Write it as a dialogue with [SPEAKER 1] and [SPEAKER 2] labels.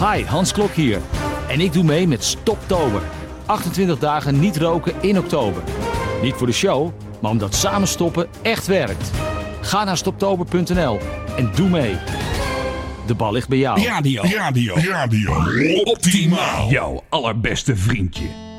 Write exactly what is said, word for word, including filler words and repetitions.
[SPEAKER 1] Hi, Hans Klok hier. En ik doe mee met Stoptober. achtentwintig dagen niet roken in oktober. Niet voor de show, maar omdat samen stoppen echt werkt. Ga naar stoptober punt n l en doe mee. De bal ligt bij jou.
[SPEAKER 2] Radio. Radio. Radio. Optimaal. Jouw allerbeste vriendje.